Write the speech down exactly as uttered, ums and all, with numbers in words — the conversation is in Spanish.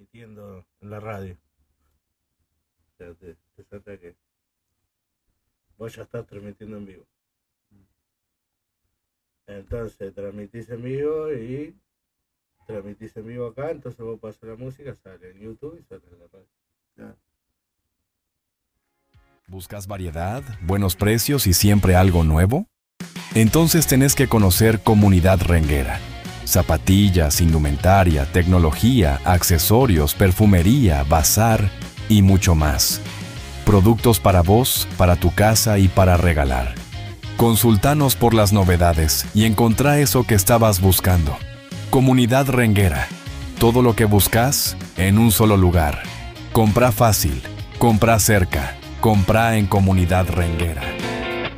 transmitiendo en la radio. O sea, te, te trata que vos ya estás transmitiendo en vivo. Entonces transmitís en vivo y transmitís en vivo acá, entonces vos pasas la música, sale en YouTube y sale en la radio. Ya. ¿Buscas variedad, buenos precios y siempre algo nuevo? Entonces tenés que conocer Comunidad Renguera. Zapatillas, indumentaria, tecnología, accesorios, perfumería, bazar y mucho más. Productos para vos, para tu casa y para regalar. Consultanos por las novedades y encontrá eso que estabas buscando. Comunidad Renguera. Todo lo que buscas en un solo lugar. Comprá fácil, comprá cerca, comprá en Comunidad Renguera.